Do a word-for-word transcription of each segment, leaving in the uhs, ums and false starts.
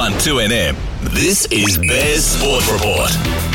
one two N M. This is Bears Sport Report.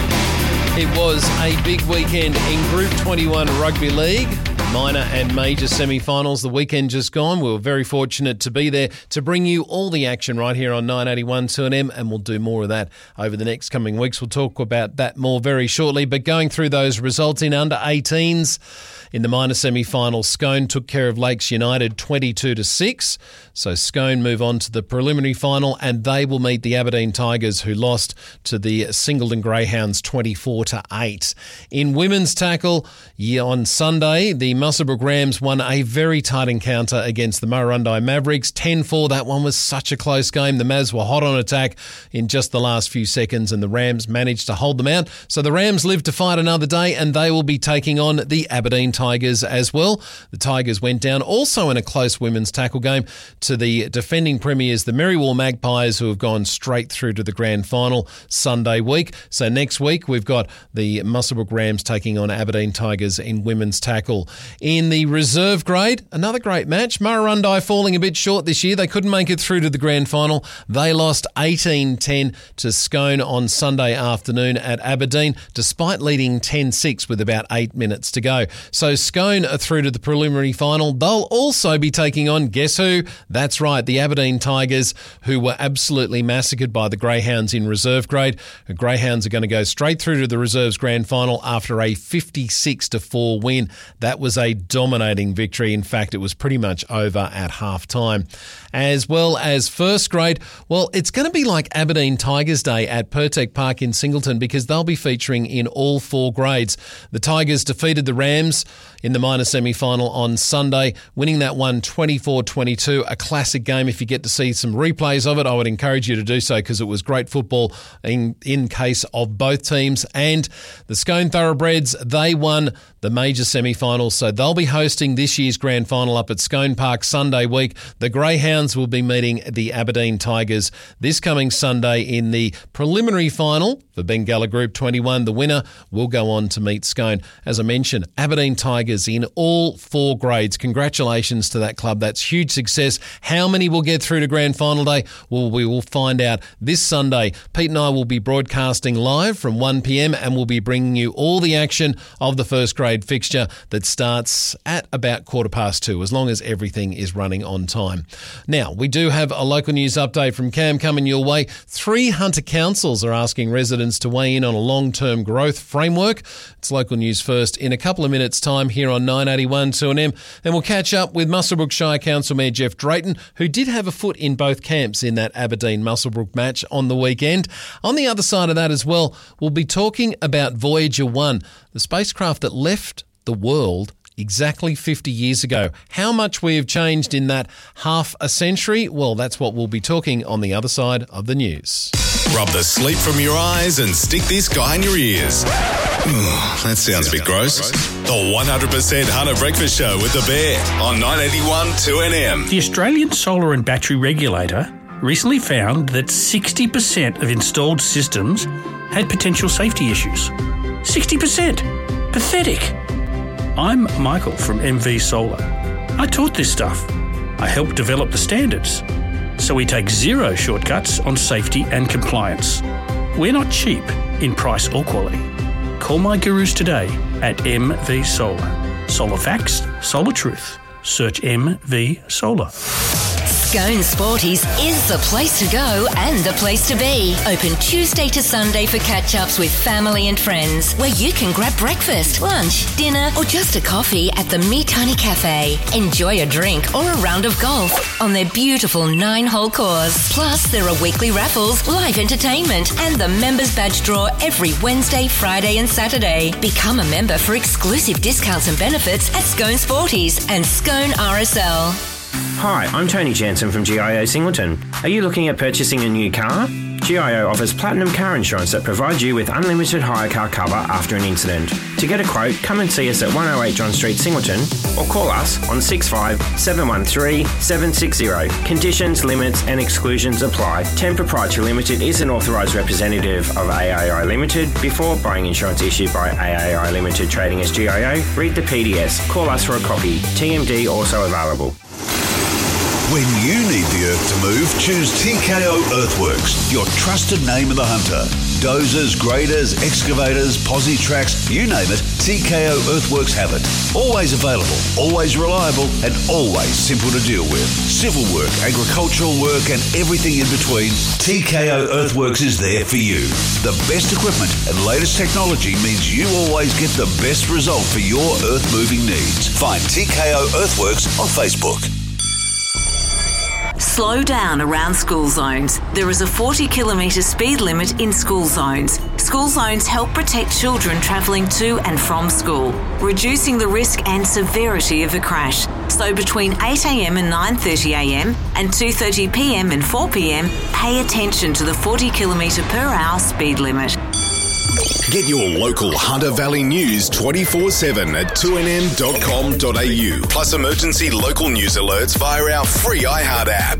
It was a big weekend in Group twenty-one Rugby League. Minor and major semi-finals. The weekend just gone. We were very fortunate to be there to bring you all the action right here on nine eighty-one two N M, and we'll do more of that over the next coming weeks. We'll talk about that more very shortly. But going through those results in under eighteens, in the minor semi-final, Scone took care of Lakes United twenty-two to six. So Scone move on to the preliminary final, and they will meet the Aberdeen Tigers, who lost to the Singleton Greyhounds twenty-four to eight. In women's tackle, yeah, on Sunday, the Muswellbrook Rams won a very tight encounter against the Murrurundi Mavericks. ten four, that one was such a close game. The Mavs were hot on attack in just the last few seconds, and the Rams managed to hold them out. So the Rams live to fight another day, and they will be taking on the Aberdeen Tigers as well. The Tigers went down also in a close women's tackle game to the defending premiers, the Merriwall Magpies, who have gone straight through to the grand final Sunday week. So next week, we've got the Muswellbrook Rams taking on Aberdeen Tigers in women's tackle. In the reserve grade, another great match. Murrurundi falling a bit short this year. They couldn't make it through to the grand final. They lost eighteen ten to Scone on Sunday afternoon at Aberdeen, despite leading ten six with about eight minutes to go. So Scone are through to the preliminary final. They'll also be taking on, guess who? That's right, the Aberdeen Tigers, who were absolutely massacred by the Greyhounds in reserve grade. The Greyhounds are going to go straight through to the reserves grand final after a fifty-six to four win. That was a dominating victory. In fact, it was pretty much over at half time. As well as first grade, well, it's going to be like Aberdeen Tigers Day at Pertec Park in Singleton, because they'll be featuring in all four grades. The Tigers defeated the Rams in the minor semi-final on Sunday, winning that one twenty-four twenty-two, a classic game. If you get to see some replays of it, I would encourage you to do so, because it was great football in, in case of both teams. And the Scone Thoroughbreds, they won the major semi-final, so they'll be hosting this year's grand final up at Scone Park Sunday week. The Greyhounds will be meeting the Aberdeen Tigers this coming Sunday in the preliminary final for Bengala Group twenty-one. The winner will go on to meet Scone. As I mentioned, Aberdeen Tigers in all four grades. Congratulations to that club. That's huge success. How many will get through to grand final day? Well, we will find out this Sunday. Pete and I will be broadcasting live from one p.m. and we'll be bringing you all the action of the first grade fixture that starts at about quarter past two, as long as everything is running on time. Now, we do have a local news update from Cam coming your way. Three Hunter councils are asking residents to weigh in on a long-term growth framework. It's local news first in a couple of minutes' time here on nine eighty-one two N M. Then we'll catch up with Muswellbrook Shire Council Mayor Jeff Drayton, who did have a foot in both camps in that Aberdeen-Muswellbrook match on the weekend. On the other side of that as well, we'll be talking about Voyager one, the spacecraft that left the world exactly fifty years ago. How much we have changed in that half a century? Well, that's what we'll be talking on the other side of the news. Rub the sleep from your eyes and stick this guy in your ears. That sounds a bit gross. The one hundred percent Hunter Breakfast Show with the Bear on nine eighty-one two N M. The Australian Solar and Battery Regulator recently found that sixty percent of installed systems had potential safety issues. sixty percent. Pathetic. I'm Michael from M V Solar. I taught this stuff. I helped develop the standards. So we take zero shortcuts on safety and compliance. We're not cheap in price or quality. Call my gurus today at M V Solar. Solar facts, solar truth. Search M V Solar. Scone Sporties is the place to go and the place to be. Open Tuesday to Sunday for catch-ups with family and friends, where you can grab breakfast, lunch, dinner, or just a coffee at the Meat Honey Cafe. Enjoy a drink or a round of golf on their beautiful nine-hole course. Plus, there are weekly raffles, live entertainment, and the members badge draw every Wednesday, Friday, and Saturday. Become a member for exclusive discounts and benefits at Scone Sporties and Scone R S L. Hi, I'm Tony Jansen from G I O Singleton. Are you looking at purchasing a new car? G I O offers platinum car insurance that provides you with unlimited hire car cover after an incident. To get a quote, come and see us at one oh eight John Street, Singleton, or call us on six five seven one three seven six zero. Conditions, limits and exclusions apply. Ten Proprietary Limited is an authorised representative of A A I Limited. Before buying insurance issued by A A I Limited trading as G I O, read the P D S. Call us for a copy. T M D also available. When you need the earth to move, choose T K O Earthworks, your trusted name in the Hunter. Dozers, graders, excavators, posi tracks, you name it, T K O Earthworks have it. Always available, always reliable, and always simple to deal with. Civil work, agricultural work, and everything in between, T K O Earthworks is there for you. The best equipment and latest technology means you always get the best result for your earth moving needs. Find T K O Earthworks on Facebook. Slow down around school zones. There is a forty kilometre speed limit in school zones. School zones help protect children travelling to and from school, reducing the risk and severity of a crash. So between eight a m and nine thirty a m and two thirty p m and four p m, pay attention to the forty kilometre per hour speed limit. Get your local Hunter Valley news twenty-four seven at two n m dot com dot a u. Plus emergency local news alerts via our free iHeart app.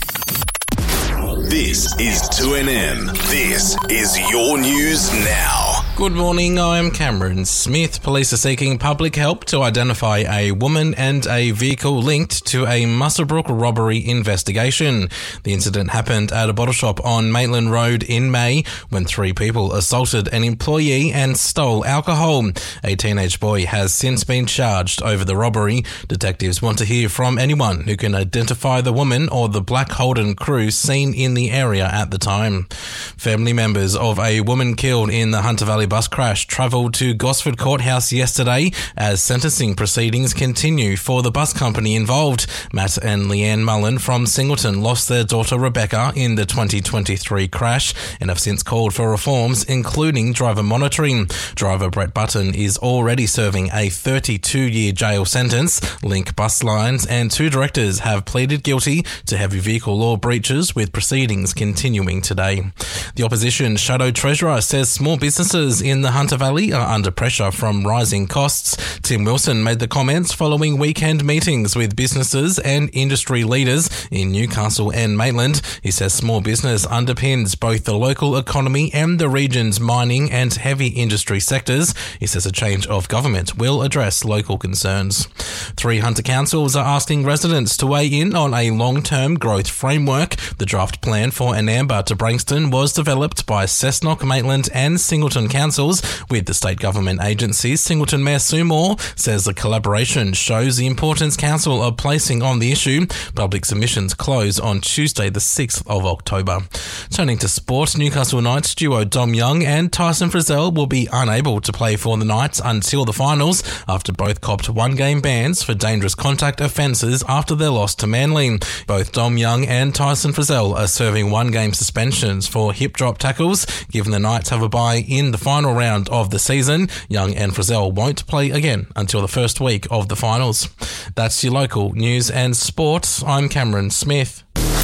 This is two N M. This is your news now. Good morning, I'm Cameron Smith. Police are seeking public help to identify a woman and a vehicle linked to a Muswellbrook robbery investigation. The incident happened at a bottle shop on Maitland Road in May when three people assaulted an employee and stole alcohol. A teenage boy has since been charged over the robbery. Detectives want to hear from anyone who can identify the woman or the black Holden crew seen in the area at the time. Family members of a woman killed in the Hunter Valley bus crash travelled to Gosford Courthouse yesterday as sentencing proceedings continue for the bus company involved. Matt and Leanne Mullen from Singleton lost their daughter Rebecca in the twenty twenty-three crash and have since called for reforms, including driver monitoring. Driver Brett Button is already serving a thirty-two year jail sentence. Link Bus Lines and two directors have pleaded guilty to heavy vehicle law breaches, with proceedings continuing today. The opposition Shadow Treasurer says small businesses in the Hunter Valley are under pressure from rising costs. Tim Wilson made the comments following weekend meetings with businesses and industry leaders in Newcastle and Maitland. He says small business underpins both the local economy and the region's mining and heavy industry sectors. He says a change of government will address local concerns. Three Hunter councils are asking residents to weigh in on a long-term growth framework. The draft plan for Anamba to Branxton was developed by Cessnock, Maitland and Singleton councils with the state government agencies. Singleton Mayor Sue Moore says the collaboration shows the importance council are placing on the issue. Public submissions close on Tuesday the sixth of October. Turning to sport, Newcastle Knights duo Dom Young and Tyson Frizzell will be unable to play for the Knights until the finals after both copped one-game bans for dangerous contact offences after their loss to Manly. Both Dom Young and Tyson Frizzell are serving one-game suspensions for hip drop tackles. Given the Knights have a bye in the final round of the season, Young and Frizzell won't play again until the first week of the finals. That's your local news and sport. I'm Cameron Smith.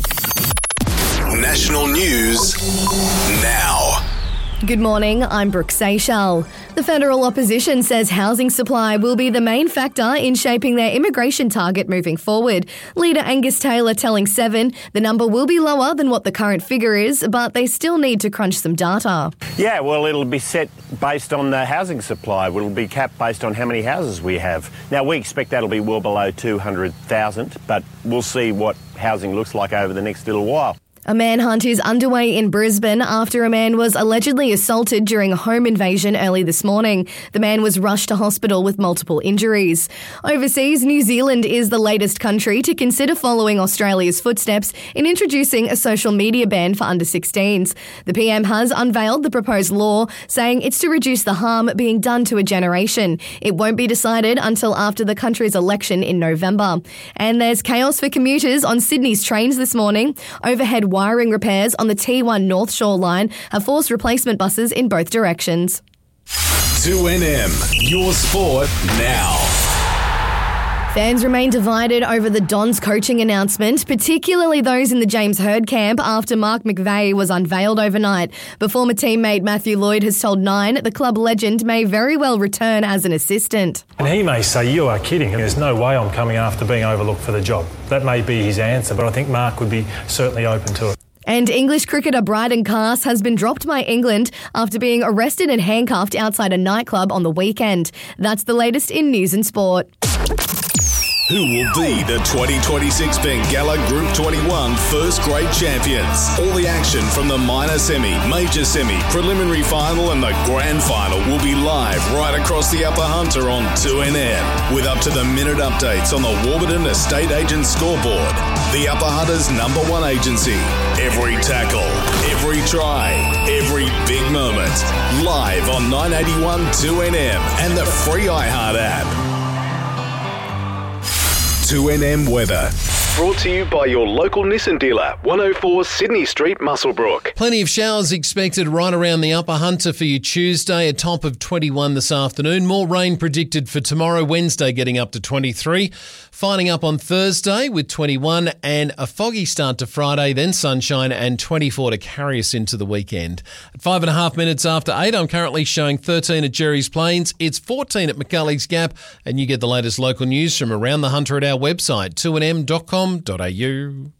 National news now. Good morning, I'm Brooke Seychelles. The federal opposition says housing supply will be the main factor in shaping their immigration target moving forward. Leader Angus Taylor telling Seven the number will be lower than what the current figure is, but they still need to crunch some data. Yeah, well, it'll be set based on the housing supply. It'll be capped based on how many houses we have. Now, we expect that'll be well below two hundred thousand, but we'll see what housing looks like over the next little while. A manhunt is underway in Brisbane after a man was allegedly assaulted during a home invasion early this morning. The man was rushed to hospital with multiple injuries. Overseas, New Zealand is the latest country to consider following Australia's footsteps in introducing a social media ban for under sixteens. The P M has unveiled the proposed law, saying it's to reduce the harm being done to a generation. It won't be decided until after the country's election in November. And there's chaos for commuters on Sydney's trains this morning. Overhead wiring repairs on the T one North Shore line have forced replacement buses in both directions. two N M, your sport now. Fans remain divided over the Dons coaching announcement, particularly those in the James Hird camp after Mark McVeigh was unveiled overnight. But former teammate Matthew Lloyd has told Nine the club legend may very well return as an assistant. And he may say, you are kidding, there's no way I'm coming after being overlooked for the job. That may be his answer, but I think Mark would be certainly open to it. And English cricketer Bryden Cass has been dropped by England after being arrested and handcuffed outside a nightclub on the weekend. That's the latest in news and sport. Who will be the twenty twenty-six Bengala Group twenty-one first grade champions? All the action from the minor semi, major semi, preliminary final and the grand final will be live right across the Upper Hunter on two N M. With up to the minute updates on the Warburton Estate Agent scoreboard. The Upper Hunter's number one agency. Every tackle, every try, every big moment. Live on nine eighty-one two N M and the free iHeart app. two N M weather. Brought to you by your local Nissan dealer, one oh four Sydney Street, Muswellbrook. Plenty of showers expected right around the Upper Hunter for you Tuesday, a top of twenty-one this afternoon. More rain predicted for tomorrow, Wednesday getting up to twenty-three. Finding up on Thursday with twenty-one and a foggy start to Friday, then sunshine and twenty-four to carry us into the weekend. At five and a half minutes after eight, I'm currently showing thirteen at Jerry's Plains. It's fourteen at McCulley's Gap, and you get the latest local news from around the Hunter at our website, two n m dot com dot a u.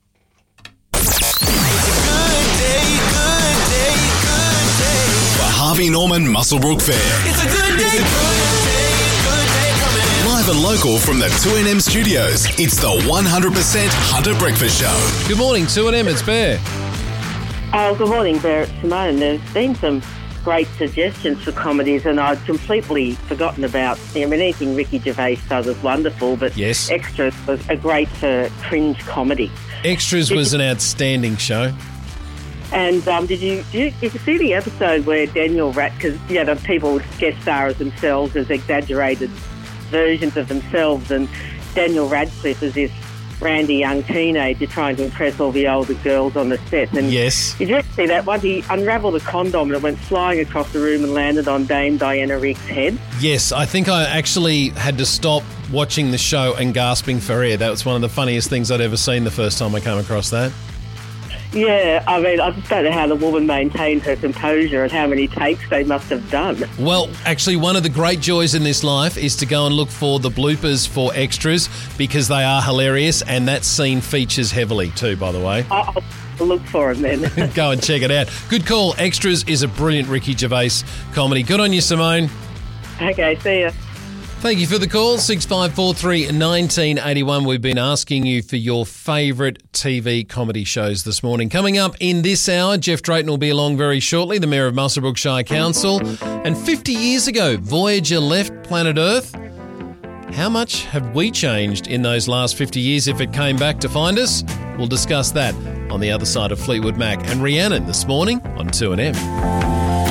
The Harvey Norman Muswellbrook Fair. It's a good day, good day, good day coming. Live and local from the two N M studios, it's the one hundred percent Hunter Breakfast Show. Good morning, two N M, it's Bear. Oh, good morning, Bear. It's Simone. There's been some great suggestions for comedies, and I'd completely forgotten about, I mean, anything Ricky Gervais does is wonderful, but yes. Extras was a great for cringe comedy. Extras did was you, an outstanding show. And um, did you did you, did you see the episode where Daniel Rad, because you know, people guest star as themselves as exaggerated versions of themselves, and Daniel Radcliffe is this randy young teenager trying to impress all the older girls on the set. And yes. Did you ever see that one? He unravelled a condom and it went flying across the room and landed on Dame Diana Rigg's head. Yes, I think I actually had to stop watching the show and gasping for air. That was one of the funniest things I'd ever seen the first time I came across that. Yeah, I mean, I just don't know how the woman maintained her composure and how many takes they must have done. Well, actually, one of the great joys in this life is to go and look for the bloopers for Extras because they are hilarious, and that scene features heavily too, by the way. I'll look for them then. Go and check it out. Good call. Extras is a brilliant Ricky Gervais comedy. Good on you, Simone. Okay, see ya. Thank you for the call, six five four three, one nine eight one. We've been asking you for your favourite T V comedy shows this morning. Coming up in this hour, Jeff Drayton will be along very shortly, the Mayor of Muswellbrook Shire Council. And fifty years ago, Voyager left planet Earth. How much have we changed in those last fifty years if it came back to find us? We'll discuss that on the other side of Fleetwood Mac and Rhiannon this morning on two N M.